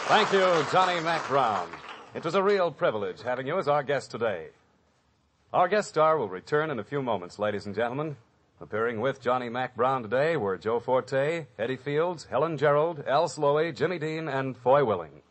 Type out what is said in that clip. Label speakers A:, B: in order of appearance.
A: Thank you, Johnny Mac Brown. It was a real privilege having you as our guest today. Our guest star will return in a few moments, ladies and gentlemen. Appearing with Johnny Mac Brown today were Joe Forte, Eddie Fields, Helen Gerald, Al Slowey, Jimmy Dean, and Foy Willing.